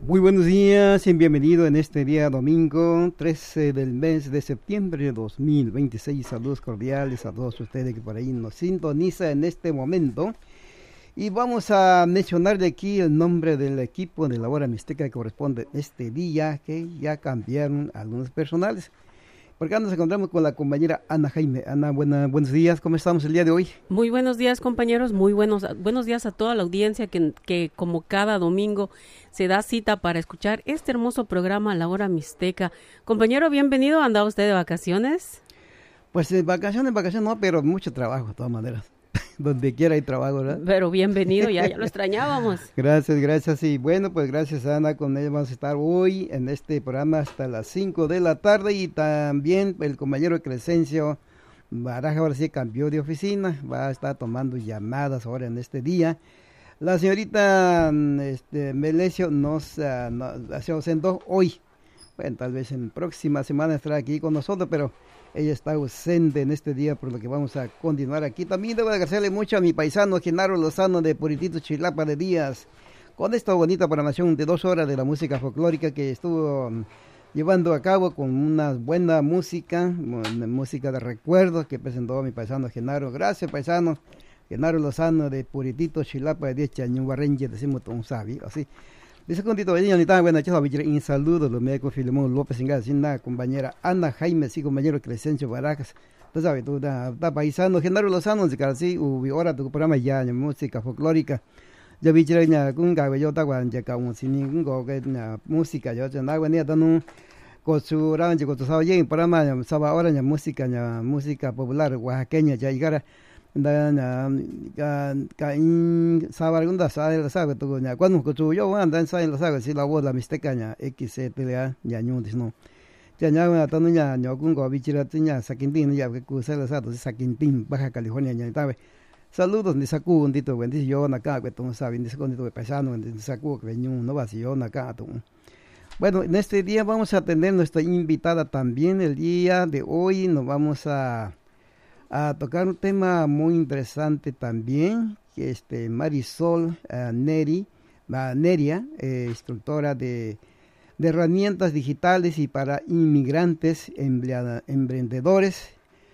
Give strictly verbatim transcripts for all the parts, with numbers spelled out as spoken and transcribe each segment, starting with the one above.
Muy buenos días y bienvenido en este día domingo trece del mes de septiembre de dos mil veintiséis. Saludos cordiales a todos ustedes que por ahí nos sintonizan en este momento. Y vamos a mencionarle aquí el nombre del equipo de la hora mixteca que corresponde este día, que ya cambiaron algunos personales. Por acá nos encontramos con la compañera Ana Jaime. Ana, buena, buenos días, ¿cómo estamos el día de hoy? Muy buenos días, compañeros, muy buenos buenos días a toda la audiencia que, que como cada domingo se da cita para escuchar este hermoso programa La Hora Mixteca. Compañero, bienvenido, ¿andaba usted de vacaciones? Pues de vacaciones, vacaciones no, pero mucho trabajo de todas maneras. Donde quiera hay trabajo, ¿verdad? Pero bienvenido, ya, ya lo extrañábamos. Gracias, gracias. Y bueno, pues gracias, Ana. Con ella vamos a estar hoy en este programa hasta las cinco de la tarde. Y también el compañero Crescencio Baraja ahora sí cambió de oficina. Va a estar tomando llamadas ahora en este día. La señorita este, Melesio nos, uh, nos se ausentó hoy. Bueno, tal vez en próxima semana estará aquí con nosotros, pero ella está ausente en este día, por lo que vamos a continuar aquí. También debo agradecerle mucho a mi paisano Genaro Lozano de Puritito, Chilapa de Díaz, con esta bonita programación de dos horas de la música folclórica que estuvo um, llevando a cabo con una buena música, música de recuerdos que presentó a mi paisano Genaro. Gracias, paisano Genaro Lozano de Puritito, Chilapa de Díaz, Chañubarrenche, decimos un sabi, así. Dice contito, bueno, un saludo, lo me Filemón López Inga, compañera Ana Jaime, sí, compañero Crescencio Barajas. Tú sabes, tú estás paisano, Genaro Lozano, si casi, ubi ahora tu programa ya, música folclórica. Ya vi que ya con cabello, taguan, ya como sin ningún go, que música, yo ya no venía dando con su rancho, con tu sabía, en programa, sabía ahora ya música, ya música popular, oaxaqueña, ya llegara. Dan ka ka in sabar gunda sa la sabe to nya cuando ko tu yo andan sa la sabe si la voz la mixteca nya x t l a nya nyu disno ya nya na tanu nya nyo kun go bichira tinya sakintin ya que ku sa la sa to sakintin Baja California nya tabe saludos ni saku ndito wen di yo na ka que tu sabe ni saku ndito paisano ni saku que nyu no va si yo na ka tu. Bueno, en este día vamos a tener nuestra invitada también. El día de hoy nos vamos a a tocar un tema muy interesante también, que este Marisol uh, Neri, uh, Neria, eh, instructora de, de herramientas digitales y para inmigrantes emprendedores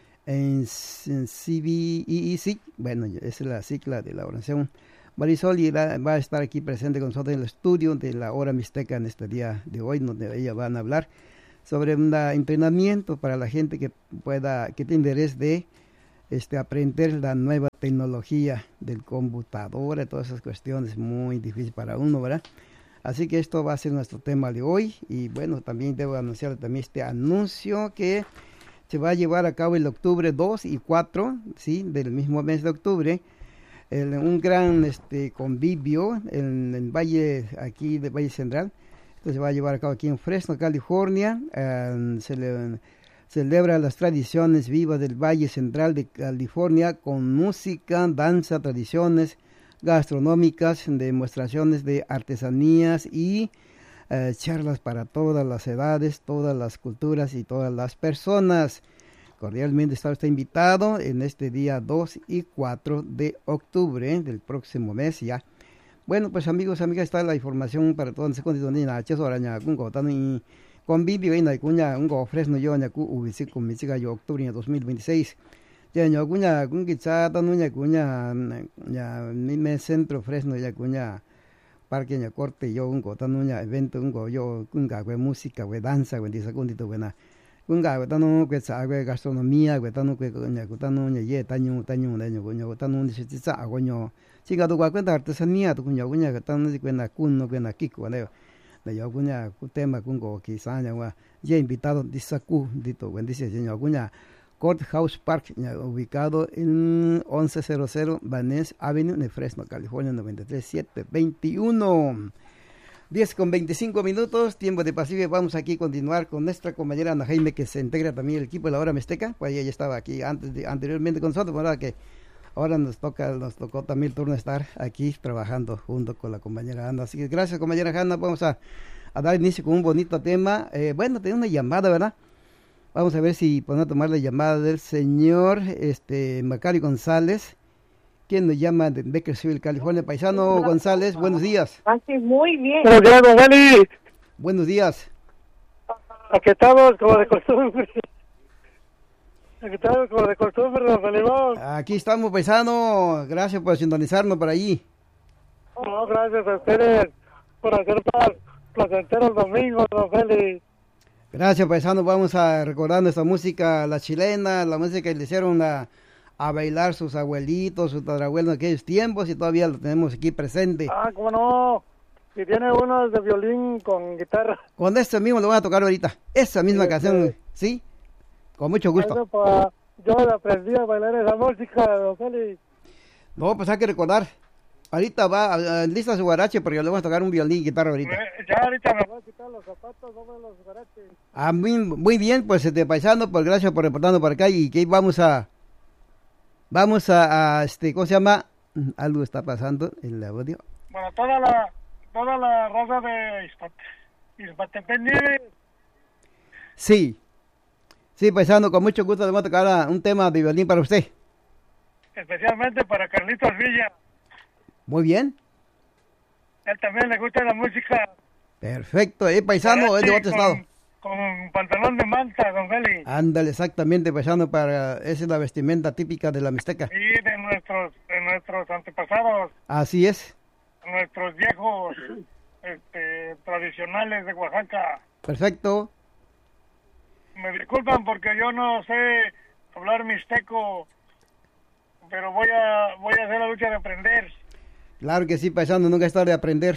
en, en C B E E C, bueno, esa es la sigla de la organización. Marisol irá, va a estar aquí presente con nosotros en el estudio de la Hora Mixteca en este día de hoy, donde ella van a hablar sobre un entrenamiento para la gente que pueda, que tenga interés de este, aprender la nueva tecnología del computador, todas esas cuestiones muy difíciles para uno, ¿verdad? Así que esto va a ser nuestro tema de hoy. Y bueno, también debo anunciar también este anuncio que se va a llevar a cabo el octubre dos y cuatro, ¿sí? Del mismo mes de octubre. El, un gran este, convivio en el valle, aquí de Valle Central. Esto se va a llevar a cabo aquí en Fresno, California. Eh, se le, celebra las tradiciones vivas del Valle Central de California con música, danza, tradiciones gastronómicas, demostraciones de artesanías y eh, charlas para todas las edades, todas las culturas y todas las personas. Cordialmente está usted invitado en este día dos y cuatro de octubre del próximo mes ya. Bueno, pues amigos, amigas, está la información para todos los condiciones na cheso araña con gotano y convivio en la cuña un go Fresno yo na ku ubisi con mi chica yo octubre de dos mil veintiséis. Ya ño cuña con quizá tanu ña cuña ya mi me centro Fresno ya cuña parque ña corte yo un gotano ña evento un go yo kunga we música we danza we disa condito buena. Kunga we tanu que sa we gastronomía we tanu que ña tanu ña ye tañu tañu de ño ño tanu ni se sa agoño chica tu cuenta artesanía tu cuña cuña que tan cuenta cuno cuenta kiko ne de yo cuña ku tema kungo quizá ña wa ye invitado disaku dito we dice ño cuña Courthouse Park, ubicado en once cero cero Vaness Avenue, en Fresno, California, noventa y tres siete veintiuno. diez con veinticinco minutos, tiempo de Pacífico. Vamos aquí a continuar con nuestra compañera Ana Jaime, que se integra también el equipo de la Hora Mixteca. Pues ella estaba aquí antes de, anteriormente con nosotros, ¿verdad? Que ahora nos toca, nos tocó también el turno de estar aquí trabajando junto con la compañera Ana. Así que gracias, compañera Ana. Vamos a, a dar inicio con un bonito tema. Eh, bueno, tengo una llamada, ¿verdad? Vamos a ver si podemos tomar la llamada del señor este Macario González, ¿Quién nos llama de Bakersfield, California? Paisano González, buenos días. Así, muy bien. Buenos días, don Félix. Buenos días. Aquí estamos como de costumbre. Aquí estamos como de costumbre, don Félix. Aquí estamos, paisano. Gracias por sintonizarnos por allí. No, gracias a ustedes por hacer más placenteros domingos, don Félix. Gracias, paisano. Vamos a recordar nuestra música, la chilena, la música que le hicieron a, a bailar sus abuelitos, sus tatarabuelos en aquellos tiempos y todavía lo tenemos aquí presente. Ah, cómo no. Y tiene unos de violín con guitarra. Con este mismo lo voy a tocar ahorita. Esa misma Sí, canción, sí. ¿sí? Con mucho gusto. Eso pa- yo aprendí a bailar esa música, don Félix. No, pues hay que recordar. Ahorita va, uh, lista su guarache porque le vamos a tocar un violín y guitarra ahorita. Eh, Ya ahorita me voy a quitar los zapatos, vamos a los garaches. Ah, muy, muy bien, pues este paisano, pues gracias por reportarnos por acá y que vamos a, vamos a, a, este, ¿cómo se llama? Algo está pasando en el audio. Bueno, toda la, toda la raza de Izpatepec. Sí, sí, paisano, con mucho gusto le vamos a tocar a un tema de violín para usted. Especialmente para Carlitos Villa. Muy bien, Él también le gusta la música. perfecto, eh, paisano, es de otro con, estado. con pantalón de manta, don Félix. Ándale, exactamente, paisano, para, esa es la vestimenta típica de la Mixteca. Y de nuestros, de nuestros antepasados, Así es, nuestros viejos este, tradicionales de Oaxaca. perfecto. Me disculpan porque yo no sé hablar mixteco, pero voy a, voy a hacer la lucha de aprender. Claro que sí, paisano, nunca es tarde de aprender.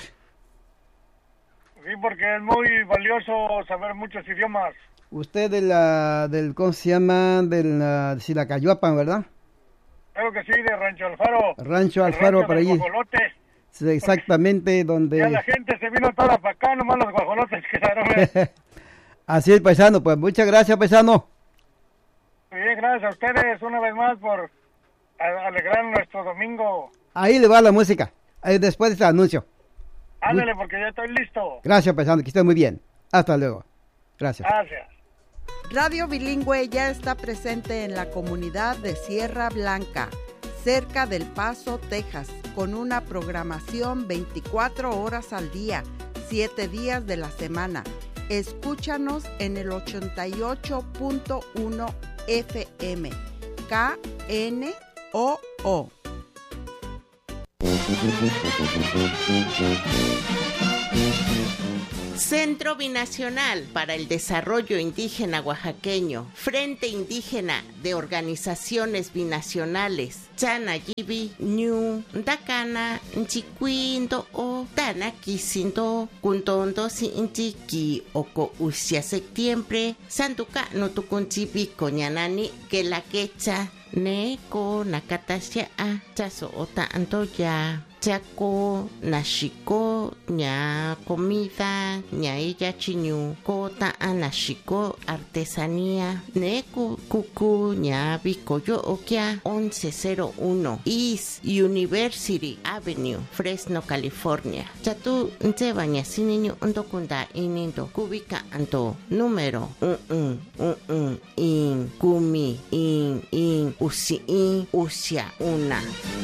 Sí, porque es muy valioso saber muchos idiomas. Usted de la, del, ¿cómo se llama? Del uh, Silacayuapan, ¿verdad? Creo que sí, de Rancho Alfaro. Rancho El Alfaro, rancho por del allí. guajolote. Sí, exactamente, Ya donde... la gente se vino toda para acá, nomás los guajolotes quedaron. Así es, paisano, pues muchas gracias, paisano. Bien, gracias a ustedes una vez más por a- alegrar nuestro domingo. Ahí le va la música, ahí después de este anuncio. Ándale, porque ya estoy listo. Gracias, paisano, que esté muy bien. Hasta luego. Gracias. Gracias. Radio Bilingüe ya está presente en la comunidad de Sierra Blanca, cerca del Paso, Texas, con una programación veinticuatro horas al día, siete días de la semana. Escúchanos en el ochenta y ocho punto uno F M, K N O O. Centro Binacional para el Desarrollo Indígena Oaxaqueño, Frente Indígena de Organizaciones Binacionales, Chanayibi, Ñu, Dakana, Nchiquindo o Tanakisindo, Kuntondo Sinchiki, Oko Usia Septiembre, Santuca no Tukunchibi, Coñanani, que la quecha, Neko, Nakatasya, Chaso Ota Antoya. Chaco, nashiko, ña comida, ña ella chiñu, kota anashiko, artesanía, neku, kuku, ña bicoyo okia, once cero uno, East University Avenue, Fresno, California. Chatu, nte baña siniño, ndokunda inindo, kubika anto, número, un, un, un, un, in, kumi, in, in, usi, in, usia, una.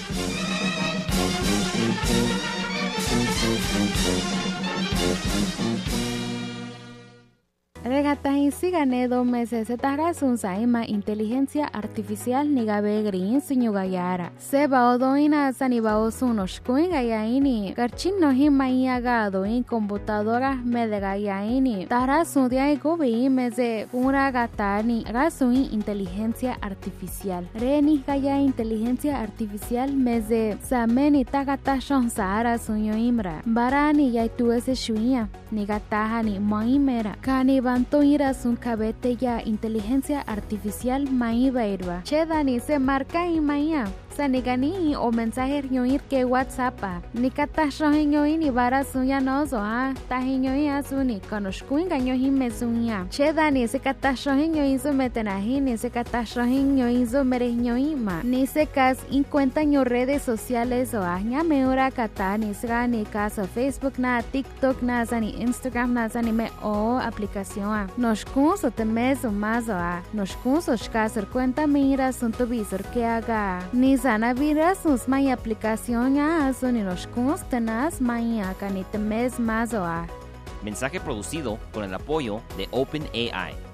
Regatahin sigane do meses se tarrasun saima inteligencia artificial nigabe green sinyugayara. Seba odoina sanibao sunos kuingayaini. Karchin no himayagado in computadora medegayaini. Tarrasun diay gobi meze pura gatani. Rasun inteligencia artificial. Reni gaya inteligencia artificial meze sameni tagata shon sahara sunyo imra. Barani yaituese shuia. Nigatahani moimera. Kani banto ira sun cabete ya inteligencia artificial maiba irba. Chedani se marca y maya. Sanigani o mensaje ñoir que WhatsApp. Ni katashohin ñoin y bara suya nozo ha. Tahin ñoin asuni. Konoshkuin gañohin mesunya. Chedani se katashohin ñoin zo metenahin. Ni se katashohin ñoin zo mereh ñoin ma. Ni se kas in cuenta ño redes sociales o aña meura kata. Ni se gani caso Facebook na TikTok na zani Instagram na zani me o aplicación. Nos kunso te meso mazo a. Nos kunso shkasor cuenta mira sun tu visor que haga. Ni Isana viras nos may aplicación ya son los constanas may akanit mes mazoa. Mensaje producido con el apoyo de OpenAI.